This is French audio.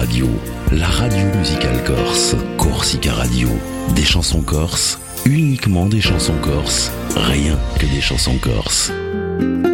Radio, la radio musicale corse, Corsica Radio. Des chansons corses, uniquement des chansons corses, rien que des chansons corses.